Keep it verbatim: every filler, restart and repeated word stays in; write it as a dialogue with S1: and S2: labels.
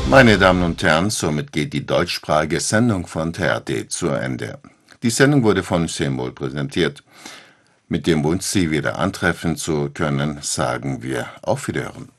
S1: Meine Damen und Herren, somit geht die deutschsprachige Sendung von T R T zu Ende. Die Sendung wurde von Semol präsentiert. Mit dem Wunsch, Sie wieder antreffen zu können, sagen wir auf Wiederhören.